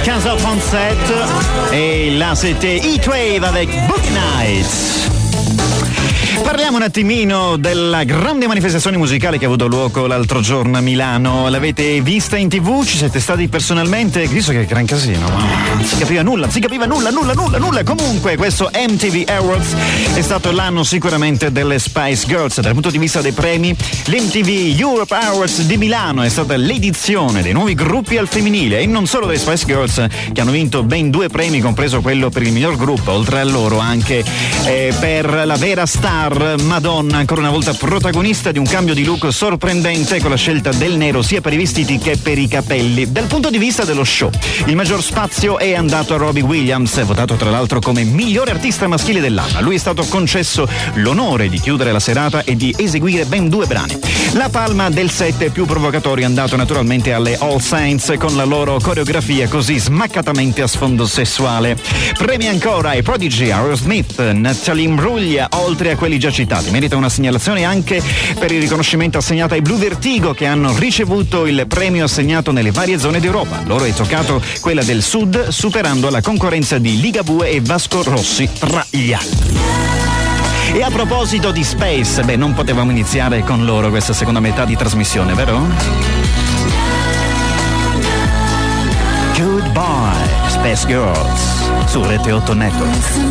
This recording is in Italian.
Casa Ponset et là c'était Heatwave avec Book Nights. Parliamo un attimino della grande manifestazione musicale che ha avuto luogo l'altro giorno a Milano. L'avete vista in TV? Ci siete stati personalmente? Visto che è gran casino, non si capiva nulla. Comunque questo MTV Awards è stato l'anno sicuramente delle Spice Girls. Dal punto di vista dei premi, l'MTV Europe Awards di Milano è stata l'edizione dei nuovi gruppi al femminile e non solo delle Spice Girls, che hanno vinto ben 2 premi, compreso quello per il miglior gruppo, oltre a loro anche per la vera star Madonna, ancora una volta protagonista di un cambio di look sorprendente con la scelta del nero sia per i vestiti che per i capelli. Dal punto di vista dello show, il maggior spazio è andato a Robbie Williams, votato tra l'altro come migliore artista maschile dell'anno. A lui è stato concesso l'onore di chiudere la serata e di eseguire ben 2 brani. La palma del set più provocatorio è andato naturalmente alle All Saints con la loro coreografia così smaccatamente a sfondo sessuale. Premi ancora ai Prodigy, Aerosmith, Natalie Imbruglia, oltre a quelli già citati. Merita una segnalazione anche per il riconoscimento assegnato ai Blue Vertigo, che hanno ricevuto il premio assegnato nelle varie zone d'Europa. Loro è toccato quella del Sud, superando la concorrenza di Ligabue e Vasco Rossi tra gli altri. E a proposito di Space, non potevamo iniziare con loro questa seconda metà di trasmissione, vero? Goodbye, Space Girls, su Rete 8 Network.